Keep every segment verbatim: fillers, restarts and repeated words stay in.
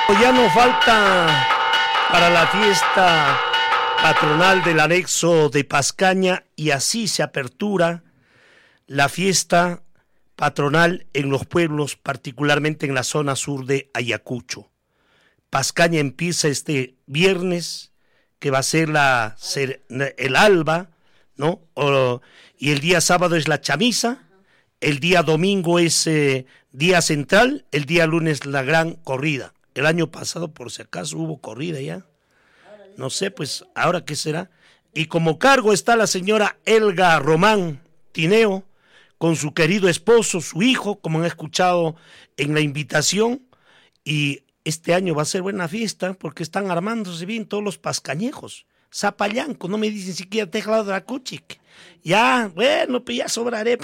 Ya no falta para la fiesta patronal del anexo de Pascaña y así se apertura la fiesta patronal en los pueblos, particularmente en la zona sur de Ayacucho. Pascaña empieza este viernes, que va a ser la, ser, el alba, ¿no? O, y el día sábado es la chamisa, el día domingo es eh, día central, el día lunes la gran corrida. El año pasado, por si acaso, hubo corrida ya. No sé, pues, ¿ahora qué será? Y como cargo está la señora Elga Román Tineo, con su querido esposo, su hijo, como han escuchado en la invitación. Y este año va a ser buena fiesta, porque están armándose bien todos los pascañejos. Zapallanco, no me dicen siquiera teclado de la Cuchic. Ya, bueno, pues ya sobraré.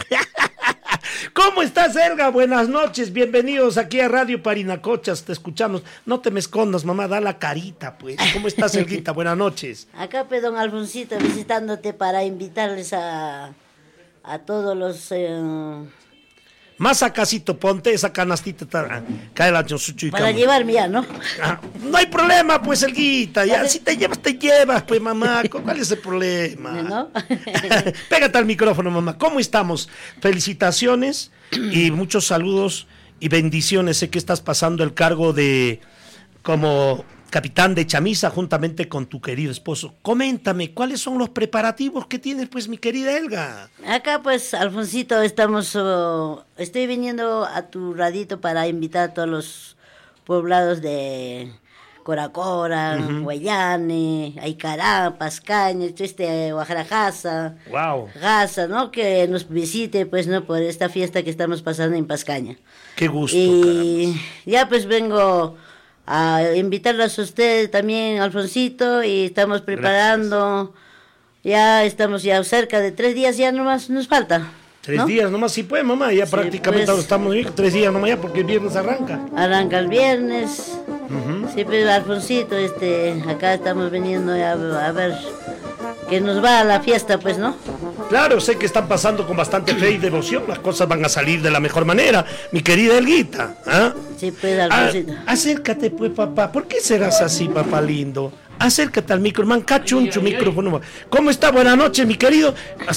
¿Cómo estás, Elga? Buenas noches, bienvenidos aquí a Radio Parinacochas, te escuchamos. No te me escondas, mamá, da la carita, pues. ¿Cómo estás, Elguita? Buenas noches. Acá, pues, don Alfonsito, visitándote para invitarles a, a todos los... Eh... Más acasito, ponte esa canastita, cae la y para cama. Llevarme ya, ¿no? Ah, no hay problema, pues, Elguita, ya, si te llevas, te llevas, pues, mamá, ¿cuál es el problema? ¿No? Pégate al micrófono, mamá, ¿cómo estamos? Felicitaciones y muchos saludos y bendiciones, sé que estás pasando el cargo de, como capitán de chamisa, juntamente con tu querido esposo. Coméntame, ¿cuáles son los preparativos que tienes, pues, mi querida Elga? Acá, pues, Alfonsito, estamos, uh, estoy viniendo a tu radito para invitar a todos los poblados de Coracora, uh-huh. Guayane, Aycará, Pascaña, este, Guajarajasa, wow. Gaza, ¿no? Que nos visite, pues, ¿no? Por esta fiesta que estamos pasando en Pascaña. Qué gusto, y caramba. Ya, pues, vengo a invitarlos a ustedes también, Alfonsito, y estamos preparando. Gracias. Ya estamos ya cerca de tres días, ya nomás nos falta. Tres ¿no? días nomás, sí pues, mamá, ya sí, prácticamente pues, estamos bien, tres días nomás ya, porque el viernes arranca. Arranca el viernes, uh-huh. Sí, pero Alfonsito, este, acá estamos viniendo a, a ver que nos va a la fiesta, pues, ¿no? Claro, sé que están pasando con bastante fe y devoción, las cosas van a salir de la mejor manera, mi querida Elguita. ¿Ah? Sí, pues, Alfonsito. Ah, acércate, pues, papá, ¿por qué serás así, papá lindo? Acércate al micro, man, cachuncho micrófono. ¿Cómo está? Buenas noches, mi querido.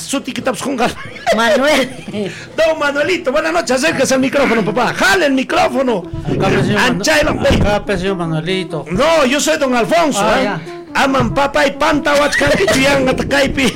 Manuel. Don Manuelito, buenas noches, acércase al micrófono, papá. Jale el micrófono. Acá, Acá, señor Manuelito. No, yo soy don Alfonso. Ah, ¿eh? Aman papá y panta huachcanqui chuyan atacaipi.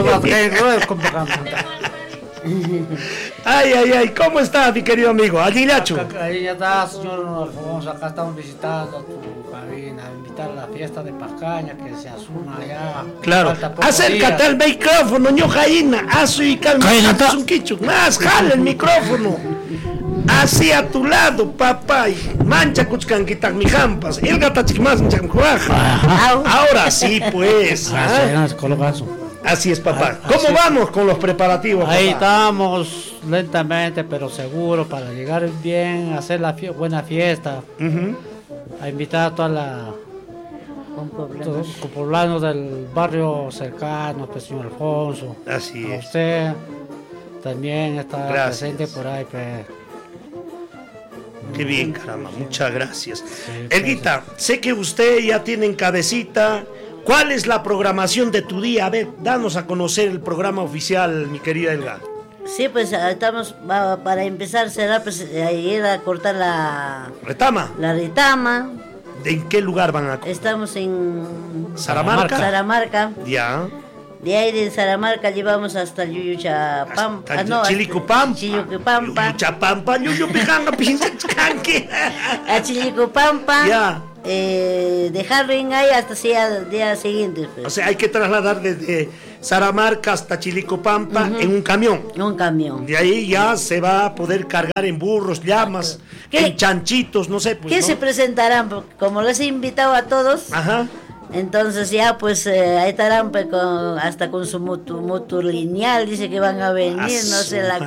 Ay, ay, ay, ¿cómo está, mi querido amigo? Aguilacho. Ahí ya está, señor Alfonso, acá estamos visitando tu cabina, invitar a la fiesta de Pascaña, que se asuma allá. Claro, acércate al micrófono, ño Jaina, asu y calma, un quichu, más, jale el micrófono. Así a tu lado, papá, mancha cuchcanquitas mi jampas, el gatachik más ahora sí, pues. ¿Ah? Así es, papá. ¿Cómo Así vamos con los preparativos, papá? Ahí estamos, lentamente, pero seguro, para llegar bien, hacer la fie- buena fiesta. Uh-huh. A invitar a toda la... todos los poblanos del barrio cercano, pues, señor Alfonso. Así a es. Usted también está gracias. Presente por ahí, pues. Qué bien, caramba, muchas gracias. Sí, Elguita, pues, sé que usted ya tiene en cabecita... ¿Cuál es la programación de tu día? A ver, danos a conocer el programa oficial, mi querida Elga. Sí, pues estamos para empezar, será pues ir a cortar la... ¿Retama? La retama. ¿En qué lugar van a cortar? Estamos en... ¿Saramarca? Saramarca. Ya. De ahí de Saramarca llevamos hasta Yuyuchapampa. Ah, no, Chilicupampa. Chilicupampa. Yuyuchapampa, Yuyupijanga, Pinzancanque. A Chilicupampa. Ya. Eh, dejarlo en ahí hasta el día siguiente. Pues. O sea, hay que trasladar desde Saramarca hasta Chilicupampa uh-huh. en un camión. En un camión. De ahí ya se va a poder cargar en burros, llamas, ¿Qué? en chanchitos, no sé. Pues, ¿Qué ¿no? se presentarán? Como les he invitado a todos. Ajá. Entonces ya pues eh, ahí estarán pues, con, hasta con su moto, moto lineal, dice que van a venir, a no sé la